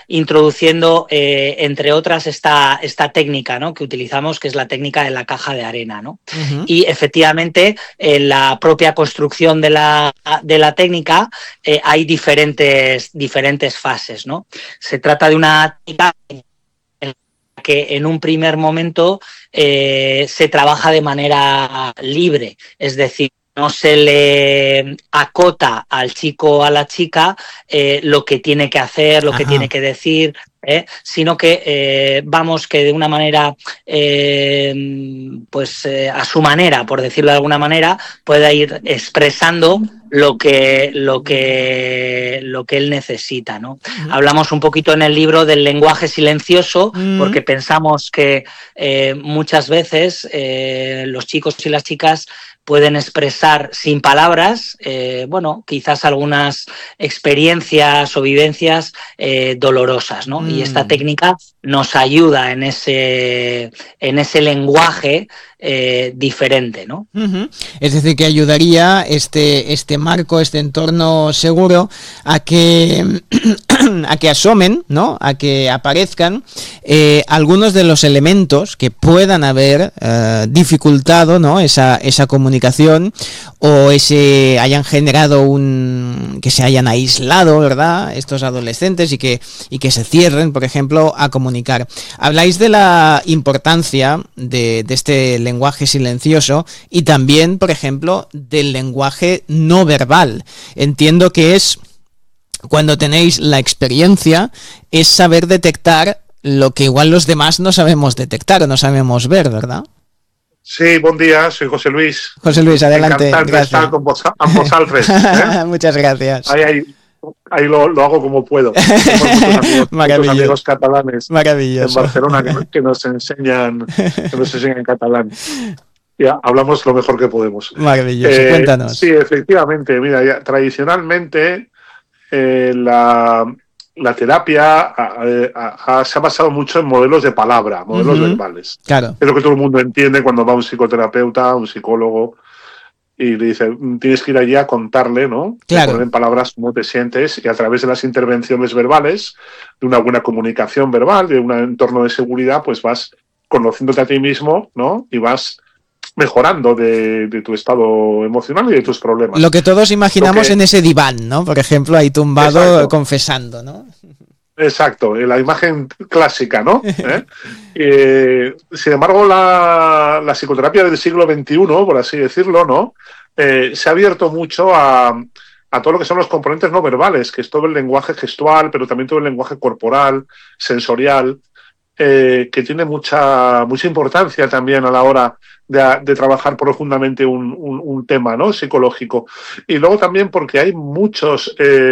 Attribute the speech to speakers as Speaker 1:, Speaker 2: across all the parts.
Speaker 1: introduciendo, entre otras, esta técnica, ¿no?, que utilizamos, que es la técnica de la caja de arena, ¿no? Y efectivamente, en la propia construcción de la técnica hay diferentes fases, ¿no? Se trata de una técnica que en un primer momento se trabaja de manera libre, es decir, no se le acota al chico o a la chica lo que tiene que hacer, lo que tiene que decir, sino que vamos, que de una manera, a su manera, por decirlo de alguna manera, pueda ir expresando lo que él necesita, ¿no? Hablamos un poquito en el libro del lenguaje silencioso, porque pensamos que muchas veces los chicos y las chicas pueden expresar sin palabras, quizás algunas experiencias o vivencias dolorosas, ¿no? Y esta técnica nos ayuda en ese lenguaje diferente, ¿no?
Speaker 2: Es decir, que ayudaría este marco, este entorno seguro a que asomen, ¿no?, a que aparezcan algunos de los elementos que puedan haber dificultado, ¿no?, esa comunicación, o hayan generado que se hayan aislado, ¿verdad?, estos adolescentes, y que se cierren, por ejemplo, a comunicar. Habláis de la importancia de este lenguaje silencioso y también, por ejemplo, del lenguaje no verbal. Entiendo que es, cuando tenéis la experiencia, es saber detectar lo que igual los demás no sabemos detectar o no sabemos ver, ¿verdad?
Speaker 3: Sí, buen día, soy José Luis.
Speaker 2: José Luis, adelante.
Speaker 3: Encantado de estar con vosaltres.
Speaker 2: Muchas gracias.
Speaker 3: Ahí lo hago como puedo. Tenemos muchos amigos catalanes en Barcelona que nos enseñan catalán. Ya, hablamos lo mejor que podemos.
Speaker 2: Maravilloso, cuéntanos.
Speaker 3: Sí, efectivamente. Mira, tradicionalmente la terapia se ha basado mucho en modelos de palabra, modelos verbales.
Speaker 2: Claro.
Speaker 3: Es lo que todo el mundo entiende cuando va a un psicoterapeuta, un psicólogo, y le dice, tienes que ir allí a contarle, ¿no?
Speaker 2: Claro.
Speaker 3: Poner en palabras cómo te sientes, y a través de las intervenciones verbales, de una buena comunicación verbal, de un entorno de seguridad, pues vas conociéndote a ti mismo, ¿no? Y vas mejorando de tu estado emocional y de tus problemas.
Speaker 2: Lo que todos imaginamos en ese diván, ¿no? Por ejemplo, ahí tumbado. Exacto. Confesando, ¿no?
Speaker 3: Exacto, la imagen clásica, ¿no? Sin embargo, la psicoterapia del siglo XXI, por así decirlo, ¿no? Se ha abierto mucho a todo lo que son los componentes no verbales, que es todo el lenguaje gestual, pero también todo el lenguaje corporal, sensorial, que tiene mucha importancia también a la hora de trabajar profundamente un tema, ¿no?, psicológico. Y luego también porque hay muchos,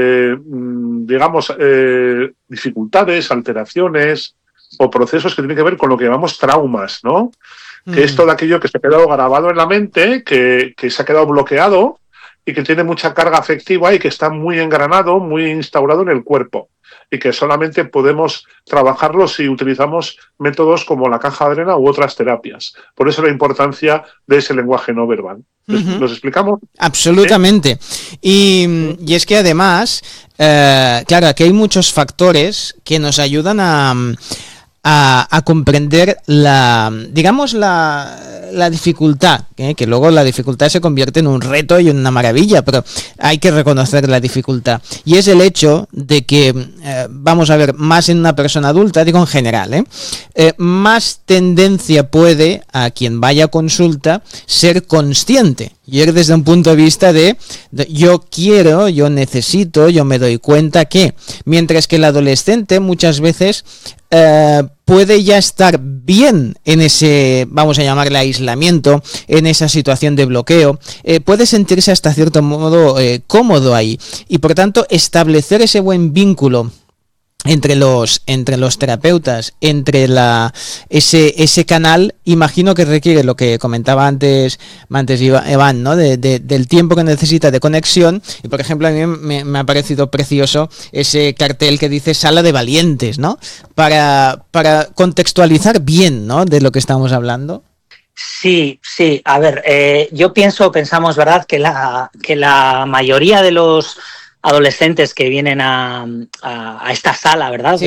Speaker 3: dificultades, alteraciones o procesos que tienen que ver con lo que llamamos traumas, ¿no? Que es todo aquello que se ha quedado grabado en la mente, que se ha quedado bloqueado y que tiene mucha carga afectiva y que está muy engranado, muy instaurado en el cuerpo, y que solamente podemos trabajarlo si utilizamos métodos como la caja de arena u otras terapias. Por eso la importancia de ese lenguaje no verbal. ¿Nos explicamos?
Speaker 2: Absolutamente. ¿Sí? Y es que además, claro, aquí hay muchos factores que nos ayudan a comprender la dificultad, que luego la dificultad se convierte en un reto y en una maravilla, pero hay que reconocer la dificultad. Y es el hecho de que, vamos a ver, más en una persona adulta, digo en general, más tendencia puede a quien vaya a consulta ser consciente. Y es desde un punto de vista de yo quiero, yo necesito, yo me doy cuenta que, mientras que el adolescente muchas veces puede ya estar bien en ese, vamos a llamarle aislamiento, en esa situación de bloqueo, puede sentirse hasta cierto modo cómodo ahí, y por tanto establecer ese buen vínculo entre los terapeutas, entre ese canal, imagino que requiere lo que comentaba antes Iván, ¿no? Del tiempo que necesita de conexión. Y por ejemplo, a mí me ha parecido precioso ese cartel que dice sala de valientes, ¿no? Para contextualizar bien, ¿no?, de lo que estamos hablando.
Speaker 1: Sí, a ver, pensamos, ¿verdad?, que la mayoría de los adolescentes que vienen a esta sala, ¿verdad?,